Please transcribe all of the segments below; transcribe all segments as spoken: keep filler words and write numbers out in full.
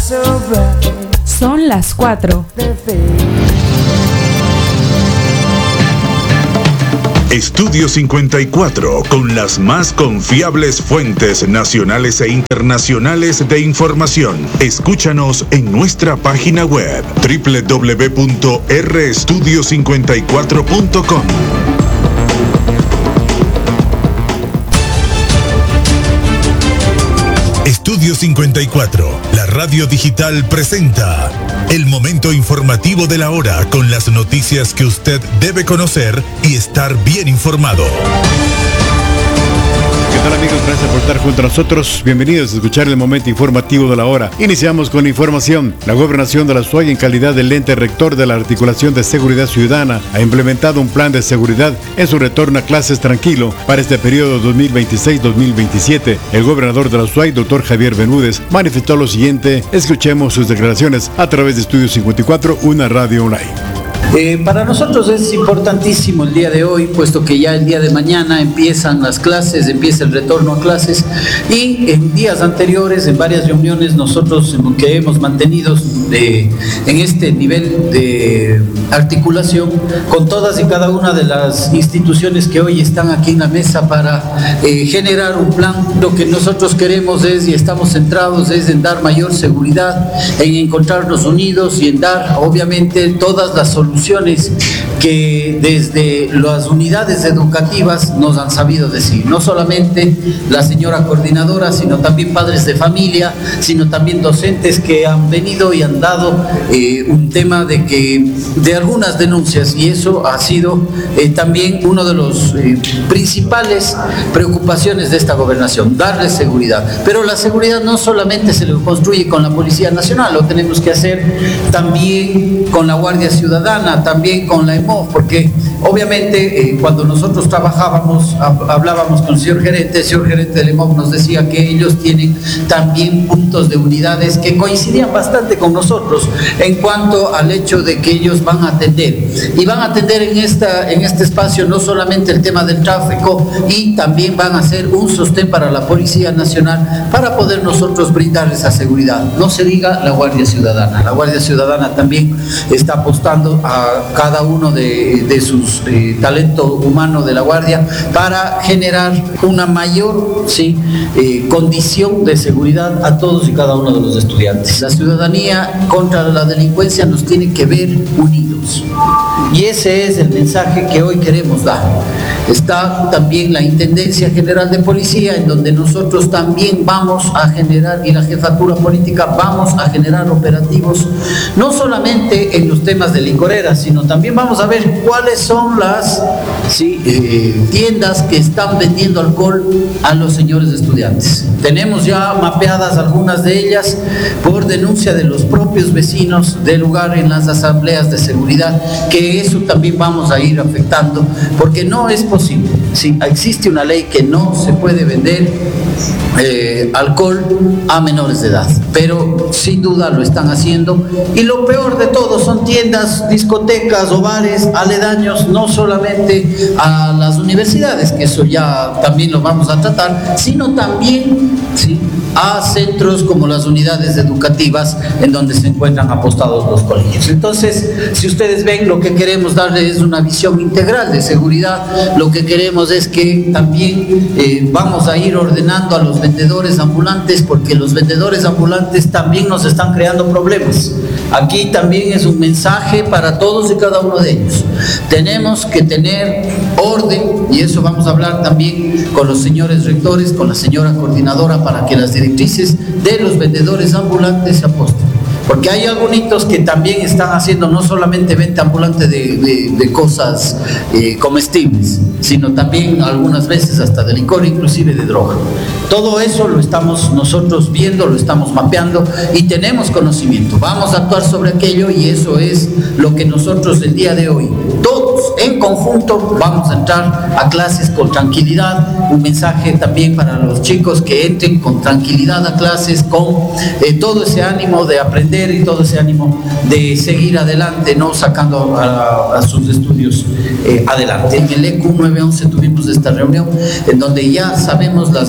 Son las cuatro. Estudio cincuenta y cuatro, con las más confiables fuentes nacionales e internacionales de información. Escúchanos en nuestra página web doble u doble u doble u punto r estudio cincuenta y cuatro punto com. Estudio cincuenta y cuatro, la radio digital presenta el momento informativo de la hora con las noticias que usted debe conocer y estar bien informado. ¿Qué tal, amigos? Gracias por estar junto a nosotros. Bienvenidos a escuchar el momento informativo de la hora. Iniciamos con información. La Gobernación de la SUAY, en calidad del ente rector de la Articulación de Seguridad Ciudadana, ha implementado un plan de seguridad en su retorno a clases tranquilo para este periodo dos mil veintiséis dos mil veintisiete. El gobernador de la SUAY, doctor Javier Benúdez, manifestó lo siguiente. Escuchemos sus declaraciones a través de Estudio cincuenta y cuatro, una radio online. Eh, para nosotros es importantísimo el día de hoy, puesto que ya el día de mañana empiezan las clases, empieza el retorno a clases, y en días anteriores, en varias reuniones nosotros que hemos mantenido de, en este nivel de articulación con todas y cada una de las instituciones que hoy están aquí en la mesa para eh, generar un plan. Lo que nosotros queremos es, y estamos centrados, es en dar mayor seguridad, en encontrarnos unidos y en dar obviamente todas las soluciones que desde las unidades educativas nos han sabido decir, no solamente la señora coordinadora, sino también padres de familia, sino también docentes que han venido y han dado eh, un tema de que de algunas denuncias, y eso ha sido eh, también uno de los eh, principales preocupaciones de esta gobernación, darle seguridad. Pero la seguridad no solamente se lo construye con la Policía Nacional, lo tenemos que hacer también con la Guardia Ciudadana, también con la E M O, porque obviamente eh, cuando nosotros trabajábamos, hablábamos con el señor gerente, el señor gerente del E M O nos decía que ellos tienen también puntos de unidades que coincidían bastante con nosotros en cuanto al hecho de que ellos van a atender, y van a atender en, esta, en este espacio no solamente el tema del tráfico, y también van a ser un sostén para la Policía Nacional para poder nosotros brindar esa seguridad. No se diga la Guardia Ciudadana, la Guardia Ciudadana también está apostando a cada uno de, de sus eh, talento humano de la Guardia para generar una mayor sí, eh, condición de seguridad a todos y cada uno de los estudiantes. La ciudadanía contra la delincuencia nos tiene que ver unidos, y ese es el mensaje que hoy queremos dar. Está también la Intendencia General de Policía, en donde nosotros también vamos a generar, y la jefatura política vamos a generar operativos, no solamente en los temas de licoreras, sino también vamos a ver cuáles son las sí, eh, tiendas que están vendiendo alcohol a los señores estudiantes. Tenemos ya mapeadas algunas de ellas por denuncia de los propios vecinos del lugar en las asambleas de seguridad, que eso también vamos a ir afectando, porque no es posible. Sí, existe una ley que no se puede vender eh, alcohol a menores de edad, pero sin duda lo están haciendo, y lo peor de todo son tiendas, discotecas o bares aledaños, no solamente a las universidades, que eso ya también lo vamos a tratar, sino también ¿sí? a centros como las unidades educativas en donde se encuentran apostados los colegios. Entonces, si ustedes ven, lo que queremos darles es una visión integral de seguridad. Lo que queremos es que también eh, vamos a ir ordenando a los vendedores ambulantes, porque los vendedores ambulantes también nos están creando problemas. Aquí también es un mensaje para todos y cada uno de ellos. Tenemos que tener orden, y eso vamos a hablar también con los señores rectores, con la señora coordinadora, para que las directrices de los vendedores ambulantes se aposten. Porque hay algunos que también están haciendo no solamente venta ambulante de, de, de cosas eh, comestibles, sino también algunas veces hasta de licor, inclusive de droga. Todo eso lo estamos nosotros viendo, lo estamos mapeando y tenemos conocimiento. Vamos a actuar sobre aquello, y eso es lo que nosotros el día de hoy, todos en conjunto, vamos a entrar a clases con tranquilidad. Un mensaje también para los chicos que entren con tranquilidad a clases, con eh, todo ese ánimo de aprender y todo ese ánimo de seguir adelante, no sacando a, a sus estudios eh, adelante. En el E C U nueve once tuvimos esta reunión en donde ya sabemos las veintisiete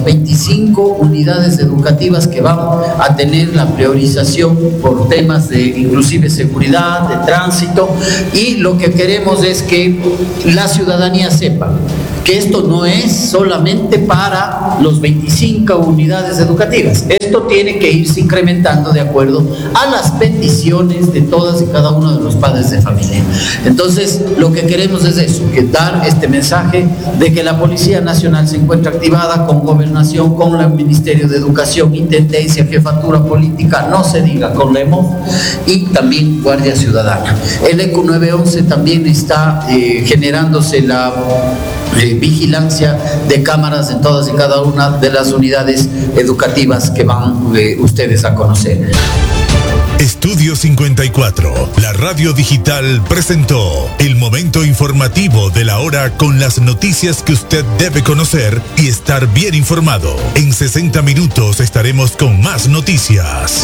veinticinco unidades educativas que van a tener la priorización por temas de inclusive seguridad, de tránsito, y lo que queremos es que la ciudadanía sepa que esto no es solamente para los veinticinco unidades educativas. Esto tiene que irse incrementando de acuerdo a las peticiones de todas y cada uno de los padres de familia. Entonces, lo que queremos es eso, que dar este mensaje de que la Policía Nacional se encuentra activada con Gobernación, con el Ministerio de Educación, Intendencia, Jefatura Política, no se diga, con la E M O F, y también Guardia Ciudadana. El E C U nueve once también está eh, generándose la Eh, vigilancia de cámaras en todas y cada una de las unidades educativas que van eh, ustedes a conocer. Estudio cincuenta y cuatro, la radio digital presentó el momento informativo de la hora con las noticias que usted debe conocer y estar bien informado. En sesenta minutos estaremos con más noticias.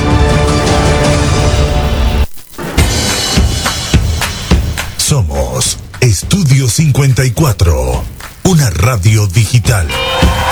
Somos Estudio cincuenta y cuatro, una radio digital.